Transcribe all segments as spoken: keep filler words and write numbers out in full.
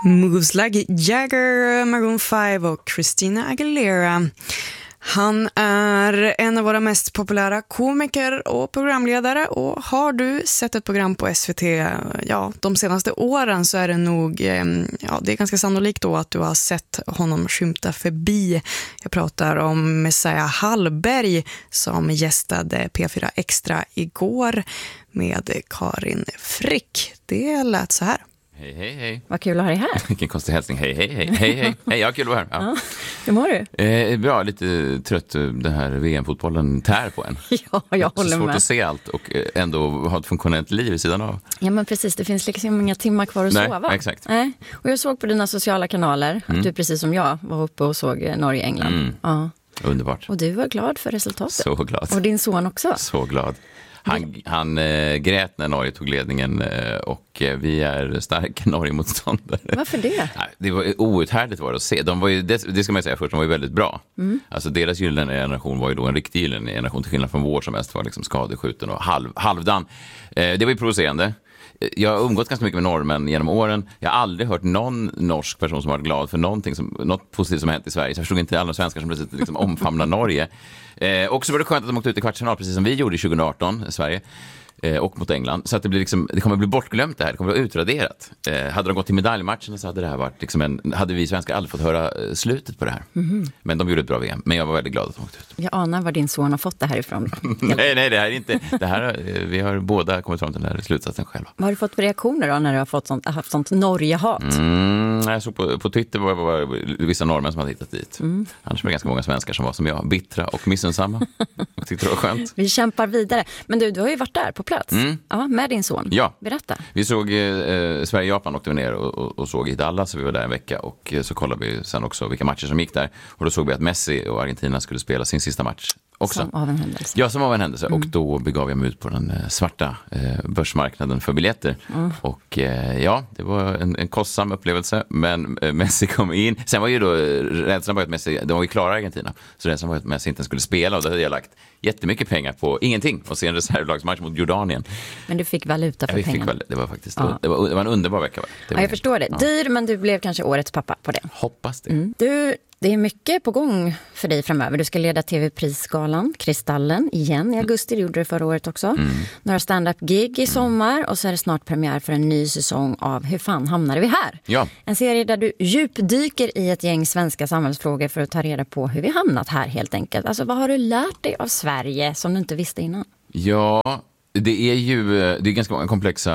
Moves Like Jagger, Maroon fem och Christina Aguilera. Han är en av våra mest populära komiker och programledare, och har du sett ett program på S V T ja, de senaste åren så är det nog ja, det är ganska sannolikt då att du har sett honom skymta förbi. Jag pratar om Messiah Hallberg som gästade P fyra Extra igår med Karin Frick. Det lät så här. Hej, hej, hej. Vad kul att ha dig här. Vilken konstig hälsning. Hej, hej, hej. Hej, hej. Hej, jag har kul att vara här. Ja. Ja. Hur mår du? Eh, bra, lite trött. Den här V M-fotbollen tär på en. Ja, jag håller så svårt med. att se allt och ändå ha ett funktionellt liv i sidan av. Ja, men precis. Det finns liksom inga timmar kvar att Nej, sova. exakt. Nej. Och jag såg på dina sociala kanaler Mm. att du precis som jag var uppe och såg Norge-England. Mm. Ja. Underbart. Och du var glad för resultatet. Så glad. Och din son också. Så glad. Han, han äh, grät när Norge tog ledningen äh, och äh, vi är starka Norge-motståndare. Varför det? Nej, det var outhärdligt var det att se. De var ju, det, det ska man säga först, de var ju väldigt bra. Mm. Alltså deras gyllene generation var ju då en riktig gyllene generation till skillnad från vår som mest var liksom skadeskjuten och halv, halvdan. Eh, det var ju provocerande. Jag har umgått ganska mycket med norrmän genom åren. Jag har aldrig hört någon norsk person som varit glad för någonting som, något positivt som hänt i Sverige. Så jag förstod inte alla svenskar som precis liksom omfamnar Norge. Eh, och så var det skönt att de åkte ut i kvartsfinal precis som vi gjorde tjugo arton i Sverige. Eh, och mot England. Så att det, blir liksom, det kommer bli bortglömt det här. Det kommer bli utraderat. Eh, hade de gått till medaljmatchen så hade det här varit liksom en, hade vi svenskar aldrig fått höra eh, slutet på det här. Mm-hmm. Men de gjorde ett bra V M. Men jag var väldigt glad att de åkte ut. Jag anar var din son har fått det här ifrån. nej, nej, det här är inte. Det här, eh, vi har båda kommit fram till den här slutsatsen själva. Vad har du fått för reaktioner då när du har fått sånt, haft sånt Norge-hat? Mm, jag såg på, på Twitter var det var vissa norrmän som hade hittat dit. Mm. Annars var det ganska många svenskar som var som jag, bittra och missunnsamma. Jag tyckte det var skönt. Vi kämpar vidare. Men du, du har ju varit där på plats. Mm. Ja, med din son. Ja. Berätta. Vi såg eh, Sverige-Japan åkte vi ner och, och, och såg i Dallas, så vi var där en vecka och eh, så kollade vi sen också vilka matcher som gick där. Och då såg vi att Messi och Argentina skulle spela sin sista match också. Som av en händelse. Ja, som av en händelse. Mm. Och då begav jag mig ut på den eh, svarta eh, börsmarknaden för biljetter. Mm. Och eh, ja, det var en, en kostsam upplevelse. Men eh, Messi kom in. Sen var ju då eh, rädslan var att Messi, de var ju klara Argentina. Så rädslan var att Messi inte skulle spela. Och då hade jag lagt jättemycket pengar på ingenting. Och se en reservlagsmatch mot Jordanien. Men du fick valuta för ja, pengarna. Fick, det var faktiskt ja. det, var, det var en underbar vecka. Det ja, jag jag förstår det. Ja. Dyr, men du blev kanske årets pappa på det. Hoppas det. Mm. Du, det är mycket på gång för dig framöver. Du ska leda T V-prisgalan, Kristallen, igen i augusti. Det gjorde du förra året också. Mm. Några stand-up-gig i sommar. Och så är det snart premiär för en ny säsong av Hur fan hamnade vi här? Ja. En serie där du djupdyker i ett gäng svenska samhällsfrågor för att ta reda på hur vi hamnat här helt enkelt. Alltså, vad har du lärt dig av Sverige som du inte visste innan? Ja, det är ju det är ganska många komplexa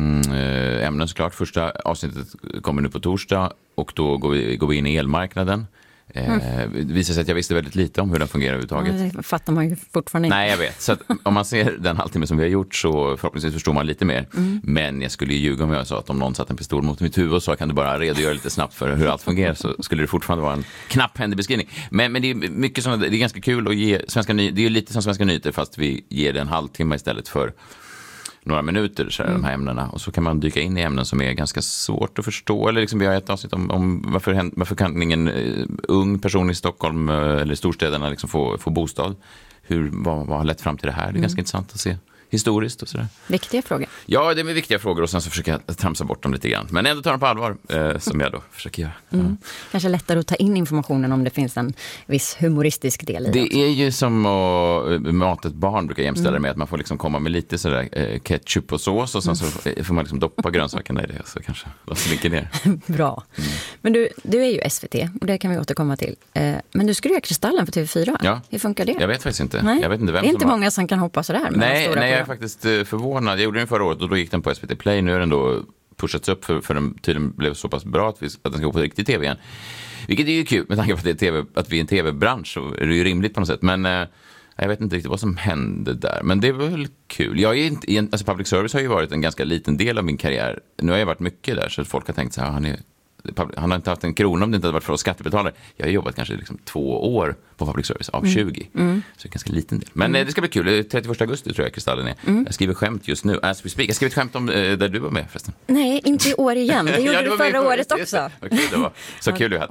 ämnen såklart. Första avsnittet kommer nu på torsdag och då går vi, går vi in i elmarknaden. Mm. Eh, det visar sig att jag visste väldigt lite om hur den fungerar överhuvudtaget. Ja, det fattar man ju fortfarande inte. Nej, jag vet. Så att om man ser den halvtimme som vi har gjort så förhoppningsvis förstår man lite mer. Mm. Men jag skulle ju ljuga om jag sa att om någon satt en pistol mot mitt huvud och sa kan du bara redogöra lite snabbt för hur allt fungerar, så skulle det fortfarande vara en knapphändig beskrivning. Men, men det är mycket som, det är ganska kul att ge svenska nyheter. Det är ju lite som Svenska nyheter fast vi ger det en halvtimme istället för några minuter så här, mm. de här ämnena. Och så kan man dyka in i ämnen som är ganska svårt att förstå. Eller liksom vi har ett avsnitt om, om varför, varför kan ingen uh, ung person i Stockholm uh, eller storstäderna liksom få, få bostad. Hur, vad, vad har lett fram till det här? Det är mm. ganska intressant att se historiskt och sådär. Viktiga frågor. Ja, det är viktiga frågor och sen så försöker jag tramsa bort dem lite grann. Men ändå ta dem på allvar, eh, som jag då försöker göra. Mm. Kanske lättare att ta in informationen om det finns en viss humoristisk del i det. Det också. Är ju som att mata ett barn brukar jämställa mm. med att man får liksom komma med lite sådär eh, ketchup och sås och sen mm. så får man liksom doppa grönsakerna i det så kanske de slinker ner. Bra. Mm. Men du, du är ju S V T och det kan vi återkomma till. Eh, men du skulle göra Kristallen för T V fyra. Ja. Hur funkar det? Jag vet faktiskt inte. Nej. Jag vet inte vem det är inte som många har... som kan hoppa sådär. Nej, nej jag är faktiskt förvånad. Jag gjorde den förra året och då gick den på S V T Play. Nu är den då pushats upp för, för den tydligen blev så pass bra att, vi, att den ska gå på riktig tv igen. Vilket är ju kul med tanke på att, det är T V, att vi är en tv-bransch, så är det ju rimligt på något sätt. Men eh, jag vet inte riktigt vad som hände där. Men det var väl kul. Jag är inte, alltså public service har ju varit en ganska liten del av min karriär. Nu har jag varit mycket där så att folk har tänkt så här, han är... Han har inte haft en krona om det inte hade varit för oss skattebetalare. Jag har jobbat kanske liksom två år på public service av tjugo. Mm. Mm. Så det är ganska liten del. Men mm. det ska bli kul. trettioförsta augusti tror jag Kristallen är. Mm. Jag skriver skämt just nu. As we speak. Jag skriver ett skämt om där du var med förresten. Nej, inte i år igen. Det gjorde ja, det du förra för, året också. Okej, det var så kul du hade.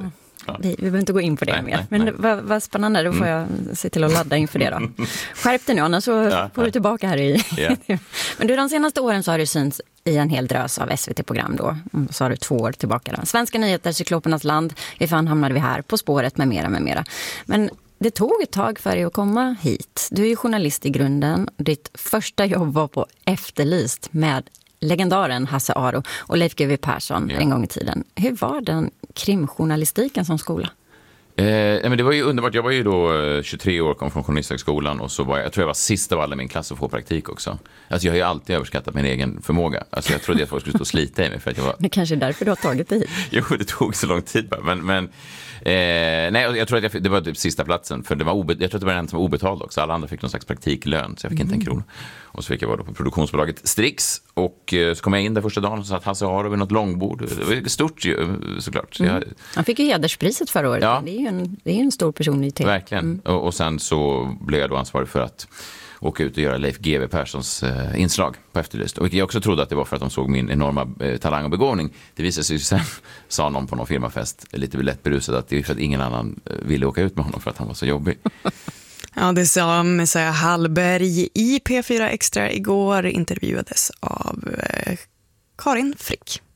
Ja. Vi, vi behöver inte gå in på det nej, mer. Nej, Men nej. Vad, vad spännande, då får jag se till att ladda inför det då. Skärp dig nu, annars så Ja, får du tillbaka här i... Yeah. Men du, de senaste åren så har du synts i en hel drös av S V T-program då. Så har du två år tillbaka då. Svenska nyheter, Cyklopernas land, hur fan hamnade vi här, På spåret med mera med mera. Men det tog ett tag för dig att komma hit. Du är ju journalist i grunden. Ditt första jobb var på Efterlyst med legendaren Hasse Aro och Leif G W Persson Ja. en gång i tiden. Hur var den krimjournalistiken som skola? Eh, nej, men det var ju underbart. Jag var ju då eh, tjugotre år, kom från Journalisthögskolan och så var jag, jag tror jag var sist av alla i min klass att få praktik också. Alltså jag har ju alltid överskattat min egen förmåga. Alltså jag trodde att folk skulle stå och slita i mig för att jag var... Det kanske är därför du har tagit dig hit. Jo, det tog så lång tid bara. Men, men eh, nej, jag tror att jag, det var typ sista platsen. För det var obe, jag tror att det var den som var obetald också. Alla andra fick någon slags praktiklön, så jag fick mm. inte en krona. Och så fick jag vara då på produktionsbolaget Strix. Och eh, så kom jag in där första dagen och satt Hasse Aro vid något långbord. Det var stort ju, såklart. Mm. Jag, Han fick ju hederspriset förra året. Ja. Det är ju en, det är en stor personlighet. Verkligen. Mm. Och, och sen så blev jag då ansvarig för att åka ut och göra Leif G W Perssons eh, inslag på Efterlyst. Och jag också trodde att det var för att de såg min enorma eh, talang och begåvning. Det visade sig sen, sa någon på någon firmafest, lite lätt berusad, att det är för att ingen annan eh, ville åka ut med honom för att han var så jobbig. Ja, det sa Messiah Hallberg i P fyra Extra igår, intervjuades av eh, Karin Frick.